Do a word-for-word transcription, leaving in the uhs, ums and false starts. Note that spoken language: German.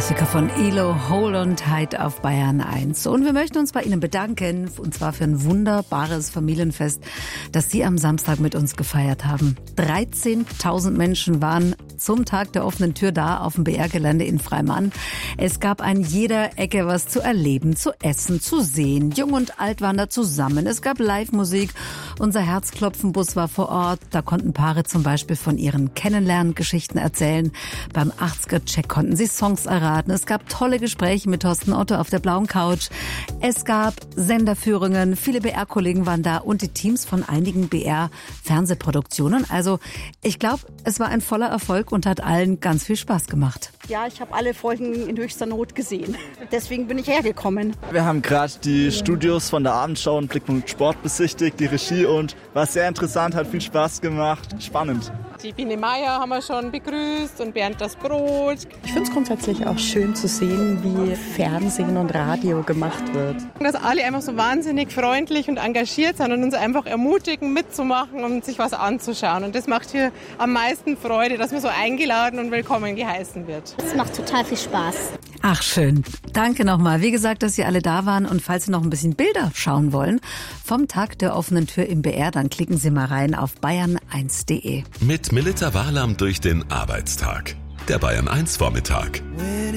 Klassiker von Elo, Hold on Tight auf Bayern eins. Und wir möchten uns bei Ihnen bedanken, und zwar für ein wunderbares Familienfest, das Sie am Samstag mit uns gefeiert haben. dreizehntausend Menschen waren zum Tag der offenen Tür da auf dem B R-Gelände in Freimann. Es gab an jeder Ecke was zu erleben, zu essen, zu sehen. Jung und alt waren da zusammen. Es gab Live-Musik. Unser Herzklopfenbus war vor Ort. Da konnten Paare zum Beispiel von ihren Kennenlerngeschichten erzählen. Beim achtziger-Check konnten sie Songs erraten. Es gab tolle Gespräche mit Thorsten Otto auf der blauen Couch. Es gab Senderführungen. Viele B R-Kollegen waren da und die Teams von einigen B R-Fernsehproduktionen. Also ich glaube, es war ein voller Erfolg und hat allen ganz viel Spaß gemacht. Ja, ich habe alle Folgen in höchster Not gesehen. Deswegen bin ich hergekommen. Wir haben gerade die Studios von der Abendschau und Blickpunkt Sport besichtigt, die Regie, und war sehr interessant, hat viel Spaß gemacht, spannend. Die Biene Meier haben wir schon begrüßt und Bernd das Brot. Ich finde es grundsätzlich auch schön zu sehen, wie Fernsehen und Radio gemacht wird. Dass alle einfach so wahnsinnig freundlich und engagiert sind und uns einfach ermutigen, mitzumachen und sich was anzuschauen. Und das macht hier am meisten Freude, dass man so eingeladen und willkommen geheißen wird. Es macht total viel Spaß. Ach schön. Danke nochmal. Wie gesagt, dass Sie alle da waren, und falls Sie noch ein bisschen Bilder schauen wollen vom Tag der offenen Tür im B R, dann klicken Sie mal rein auf bayern eins punkt de. Mit Melita Wahlam durch den Arbeitstag. Der Bayern eins Vormittag.